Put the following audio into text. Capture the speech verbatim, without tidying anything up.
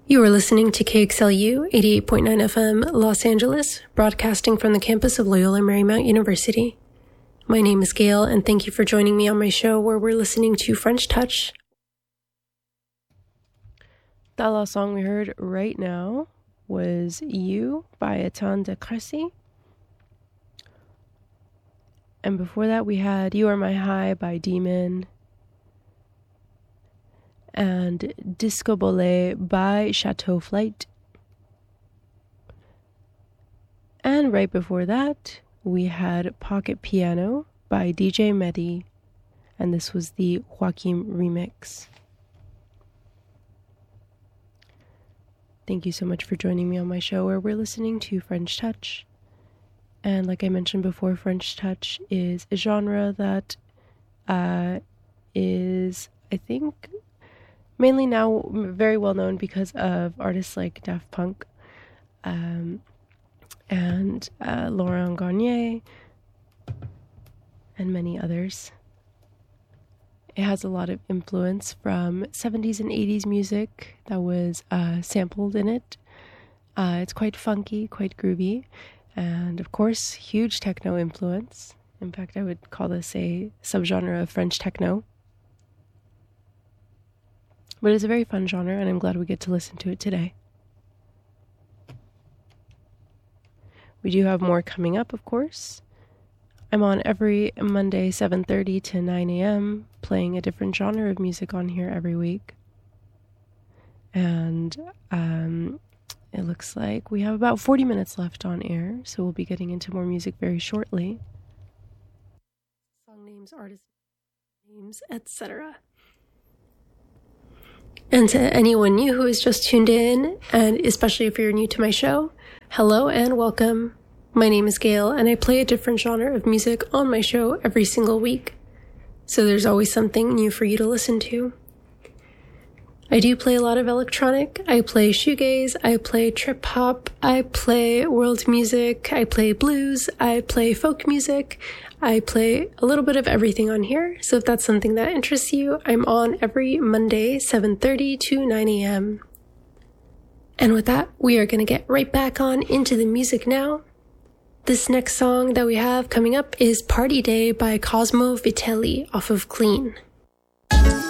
You are listening to K X L U eighty-eight point nine F M Los Angeles, broadcasting from the campus of Loyola Marymount University. My name is Gail, and thank you for joining me on my show where we're listening to French Touch. That last song we heard right now was You by Etienne de Crécy. And before that we had You Are My High by Demon and Disco Bolé by Chateau Flight. And right before that, we had Pocket Piano by D J Mehdi, and this was the Joachim remix. Thank you so much for joining me on my show where we're listening to French Touch. And like I mentioned before, French Touch is a genre that uh, is, I think, mainly now very well known because of artists like Daft Punk um, and uh, Laurent Garnier and many others. It has a lot of influence from seventies and eighties music that was uh, sampled in it. Uh, it's quite funky, quite groovy, and of course, huge techno influence. In fact, I would call this a subgenre of French techno. But it's a very fun genre, and I'm glad we get to listen to it today. We do have more coming up, of course. I'm on every Monday, seven thirty to nine a.m., playing a different genre of music on here every week. And um, it looks like we have about forty minutes left on air, so we'll be getting into more music very shortly. Song names, artist names, et cetera. And to anyone new who has just tuned in, and especially if you're new to my show, hello and welcome. My name is Gail, and I play a different genre of music on my show every single week. So there's always something new for you to listen to. I do play a lot of electronic. I play shoegaze, I play trip hop, I play world music, I play blues, I play folk music, I play a little bit of everything on here. So if that's something that interests you, I'm on every Monday, seven thirty to nine a.m. And with that, we are going to get right back on into the music now. This next song that we have coming up is Party Day by Cosmo Vitelli off of Clean.